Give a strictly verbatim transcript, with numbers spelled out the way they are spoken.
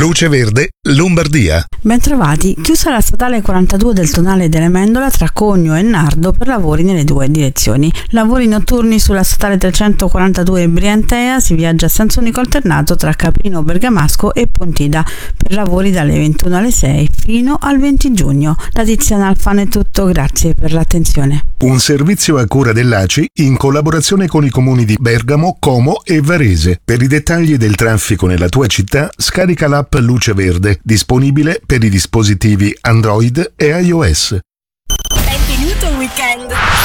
Luce Verde, Lombardia. Bentrovati, chiusa la statale quarantadue del Tonale delle Mendola tra Cogno e Nardo per lavori nelle due direzioni. Lavori notturni sulla statale trecentoquarantadue Briantea, si viaggia a senso unico alternato tra Caprino Bergamasco e Pontida per lavori dalle ventuno alle sei fino al venti giugno. Da Tiziana Alfano è tutto, grazie per l'attenzione. Un servizio a cura dell'A C I in collaborazione con i comuni di Bergamo, Como e Varese. Per i dettagli del traffico nella tua città, scarica l'app Luce Verde, disponibile per i dispositivi Android e iOS.